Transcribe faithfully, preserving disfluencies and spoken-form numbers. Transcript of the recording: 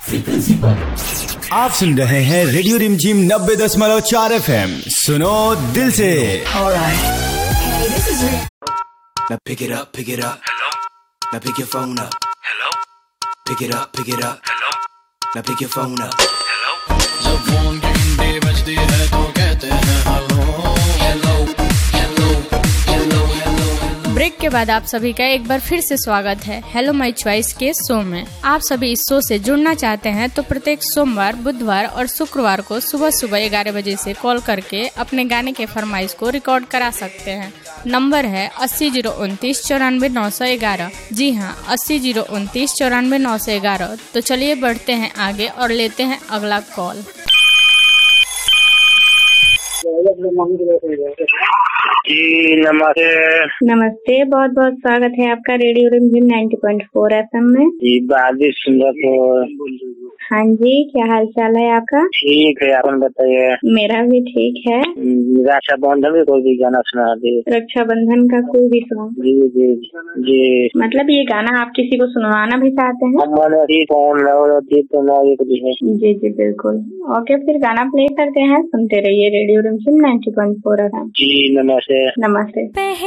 Frequency पर आप सुन रहे हैं रेडियो रिमझिम नब्बे दशमलव चार एफ एम। सुनो दिल से। Now pick it up, pick it up. Hello. Now pick your phone up. Hello. Pick it up, pick it up. Hello. Now pick your phone up. Hello. जब फोन की घंटी बजती है तो कहते हैं hello hello hello hello hello. Break के बाद आप सभी का एक बार फिर से स्वागत है हेलो माय चॉइस के शो में। आप सभी इस शो से जुड़ना चाहते हैं तो प्रत्येक सोमवार, बुधवार और शुक्रवार को सुबह सुबह ग्यारह बजे से कॉल करके अपने गाने के फरमाइश को रिकॉर्ड करा सकते हैं। नंबर है अस्सी जीरो उनतीस चौरानवे नौ सौ ग्यारह। जी हाँ, अस्सी जीरो उनतीस चौरानवे नौ सौ ग्यारह। तो चलिए बढ़ते हैं आगे और लेते हैं अगला कॉल। जी नमस्ते। नमस्ते, बहुत बहुत स्वागत है आपका रेडियो रिमझिम नब्बे पॉइंट चार एफएम में। जी बाजी सिंगापुर। हाँ जी, क्या हाल चाल है आपका? ठीक है, अपन बताइए। मेरा भी ठीक है। रक्षाबंधन में कोई भी गाना सुना दी। रक्षाबंधन का कोई भी सॉन्ग? जी जी जी। मतलब ये गाना आप किसी को सुनवाना भी चाहते हैं? जी जी बिल्कुल। ओके, फिर गाना प्ले करते हैं, सुनते रहिए रेडियो रिमझिम नब्बे पॉइंट चार एफएम। जी नमस्ते। नमस्ते।